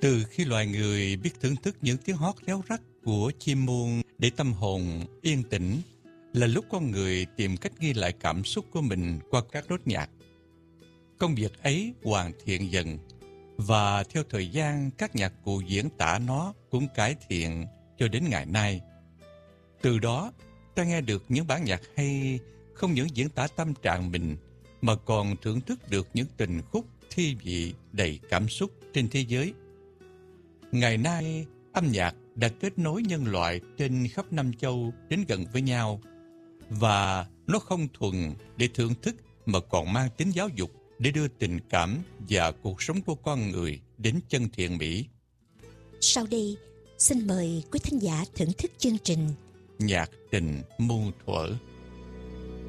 Từ khi loài người biết thưởng thức những tiếng hót réo rắt của chim muông để tâm hồn yên tĩnh, là lúc con người tìm cách ghi lại cảm xúc của mình qua các nốt nhạc. Công việc ấy hoàn thiện dần, và theo thời gian các nhạc cụ diễn tả nó cũng cải thiện cho đến ngày nay. Từ đó, ta nghe được những bản nhạc hay không những diễn tả tâm trạng mình, mà còn thưởng thức được những tình khúc thi vị đầy cảm xúc trên thế giới. Ngày nay, âm nhạc đã kết nối nhân loại trên khắp năm châu đến gần với nhau, và nó không thuần để thưởng thức mà còn mang tính giáo dục để đưa tình cảm và cuộc sống của con người đến chân thiện mỹ. Sau đây, xin mời quý thính giả thưởng thức chương trình Nhạc tình muôn thuở.